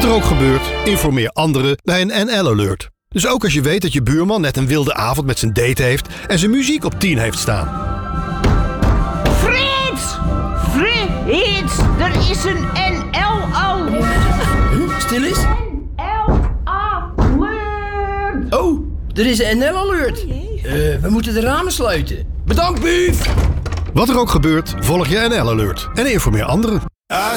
er ook gebeurt, informeer anderen bij een NL-alert. Dus ook als je weet dat je buurman net een wilde avond met zijn date heeft en zijn muziek op 10 heeft staan. Frits! Frits! Er is een NL-alert! Stil eens. NL-alert! Oh, er is een NL-alert. We moeten de ramen sluiten. Bedankt, Buuf! Wat er ook gebeurt, volg je NL-alert en informeer anderen.